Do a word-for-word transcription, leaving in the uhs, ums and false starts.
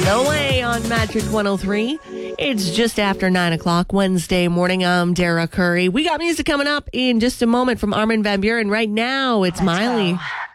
No Way on Magic one oh three. It's just after nine o'clock Wednesday morning. I'm Dara Curry. We got music coming up in just a moment from Armin van Buuren. Right now, it's Let's Miley. go.